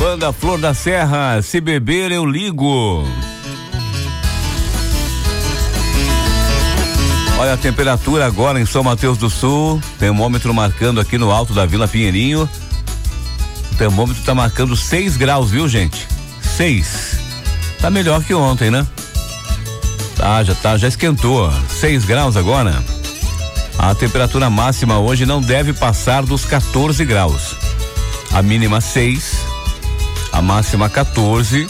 Banda Flor da Serra, se beber eu ligo. Olha a temperatura agora em São Mateus do Sul, termômetro marcando aqui no alto da Vila Pinheirinho. O termômetro tá marcando 6 graus, viu, gente? 6. Tá melhor que ontem, né? Já esquentou. 6 graus agora. A temperatura máxima hoje não deve passar dos 14 graus. A mínima 6, a máxima 14,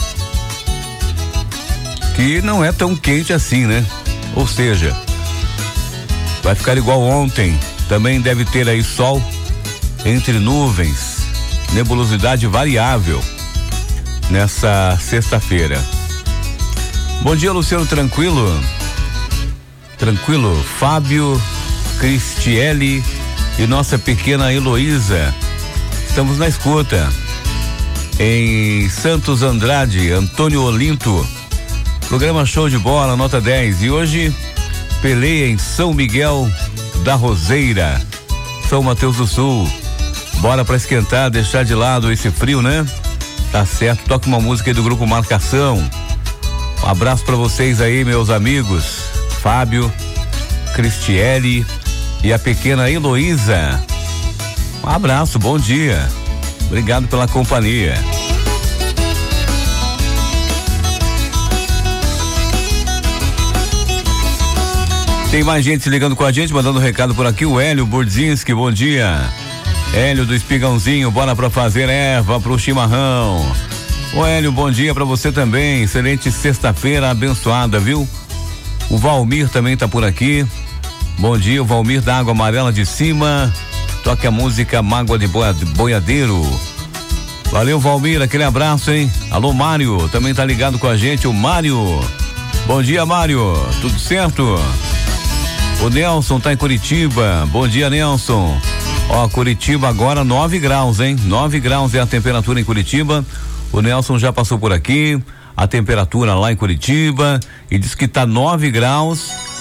que não é tão quente assim, né? Ou seja, vai ficar igual ontem. Também deve ter aí sol entre nuvens, nebulosidade variável nessa sexta-feira. Bom dia, Luciano, tranquilo? Tranquilo, Fábio, Cristiele e nossa pequena Heloísa. Estamos na escuta. Em Santos Andrade, Antônio Olinto. Programa show de bola, nota 10. E hoje, peleia em São Miguel da Roseira, São Mateus do Sul. Bora pra esquentar, deixar de lado esse frio, né? Tá certo, toca uma música aí do grupo Marcação. Um abraço pra vocês aí, meus amigos. Fábio, Cristiele e a pequena Heloísa. Um abraço, bom dia. Obrigado pela companhia. Tem mais gente ligando com a gente, mandando um recado por aqui. O Hélio Burdzinski, bom dia. Hélio do Espigãozinho, bora pra fazer erva pro chimarrão. Ô Hélio, bom dia pra você também. Excelente sexta-feira abençoada, viu? O Valmir também tá por aqui. Bom dia, o Valmir da Água Amarela de Cima. Toque a música Mágoa de Boiadeiro. Valeu, Valmir, aquele abraço, hein? Alô, Mário, também tá ligado com a gente, o Mário. Bom dia, Mário, tudo certo? O Nelson tá em Curitiba. Bom dia, Nelson. Ó, Curitiba agora 9 graus, hein? 9 graus é a temperatura em Curitiba. O Nelson já passou por aqui. A temperatura lá em Curitiba e diz que tá 9 graus.